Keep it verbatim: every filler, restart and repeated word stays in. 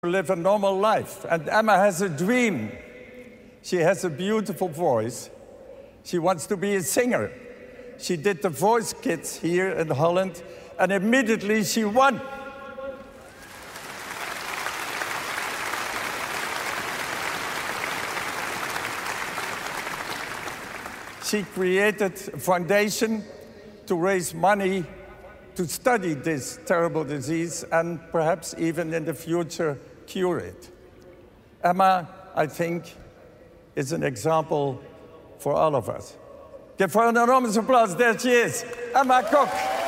live a normal life. And Emma has a dream. She has a beautiful voice. She wants to be a singer. She did the Voice Kids here in Holland, and immediately she won. She created a foundation to raise money to study this terrible disease and perhaps even in the future cure it. Emma, I think, is an example for all of us. Give her an enormous applause. There she is, Emma Kok.